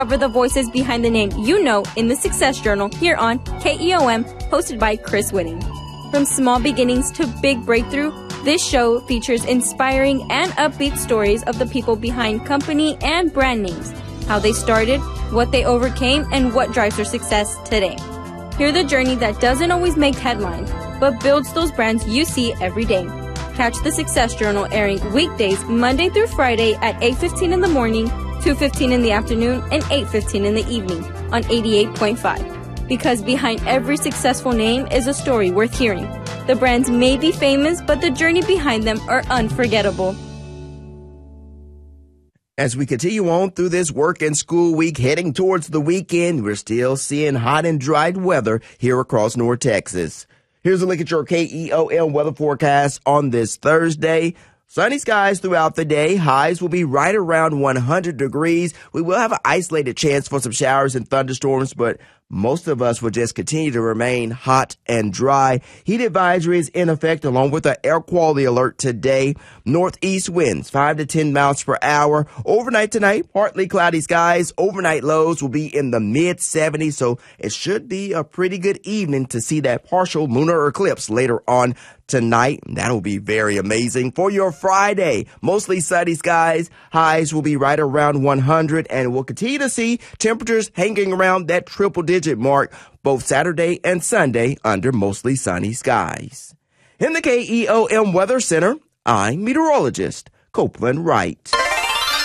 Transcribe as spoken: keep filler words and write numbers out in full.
Discover the voices behind the name you know in the Success Journal here on K E O M, hosted by Chris Whitting. From small beginnings to big breakthrough, this show features inspiring and upbeat stories of the people behind company and brand names, how they started, what they overcame, and what drives their success today. Hear the journey that doesn't always make headlines, but builds those brands you see every day. Catch the Success Journal airing weekdays Monday through Friday at eight fifteen in the morning, two fifteen in the afternoon, and eight fifteen in the evening on eighty-eight point five. Because behind every successful name is a story worth hearing. The brands may be famous, but the journey behind them are unforgettable. As we continue on through this work and school week, heading towards the weekend, we're still seeing hot and dry weather here across North Texas. Here's a look at your K E O M weather forecast on this Thursday. Sunny skies throughout the day. Highs will be right around one hundred degrees. We will have an isolated chance for some showers and thunderstorms, but most of us will just continue to remain hot and dry. Heat advisory is in effect along with an air quality alert today. Northeast winds five to ten miles per hour. Overnight tonight, partly cloudy skies. Overnight lows will be in the mid seventies, so it should be a pretty good evening to see that partial lunar eclipse later on tonight. That'll be very amazing. For your Friday, mostly sunny skies. Highs will be right around one hundred, and we'll continue to see temperatures hanging around that triple digit mark both Saturday and Sunday under mostly sunny skies. In the K E O M Weather Center, I'm meteorologist Copeland Wright.